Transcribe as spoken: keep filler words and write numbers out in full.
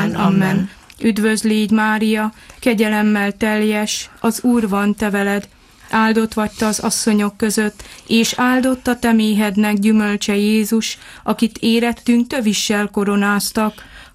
mindnyájan. Amen. Üdvözl légy, Mária, kegyelemmel teljes, az Úr van te veled. Áldott vagy te az asszonyok között, és áldott a te méhednek gyümölcse Jézus, akit érettünk tövissel koronáztak.